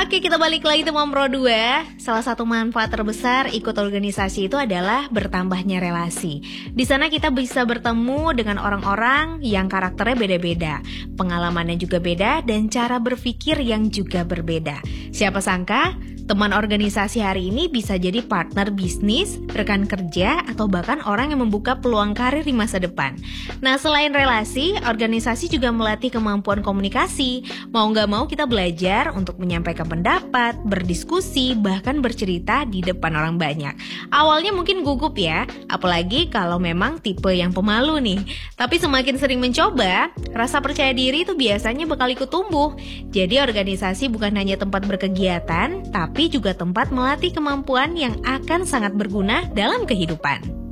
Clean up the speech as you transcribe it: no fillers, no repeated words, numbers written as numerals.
Oke, kita balik lagi teman Pro 2. Salah satu manfaat terbesar ikut organisasi itu adalah bertambahnya relasi. Di sana kita bisa bertemu dengan orang-orang yang karakternya beda-beda, pengalamannya juga beda, dan cara berpikir yang juga berbeda. Siapa sangka teman organisasi hari ini bisa jadi partner bisnis, rekan kerja, atau bahkan orang yang membuka peluang karir di masa depan. Nah, selain relasi, organisasi juga melatih kemampuan komunikasi. Mau nggak mau kita belajar untuk menyampaikan pendapat, berdiskusi, bahkan bercerita di depan orang banyak. Awalnya mungkin gugup ya, apalagi kalau memang tipe yang pemalu nih. Tapi semakin sering mencoba, rasa percaya diri itu biasanya bakal ikut tumbuh. Jadi organisasi bukan hanya tempat berkegiatan, tapi juga tempat melatih kemampuan yang akan sangat berguna dalam kehidupan.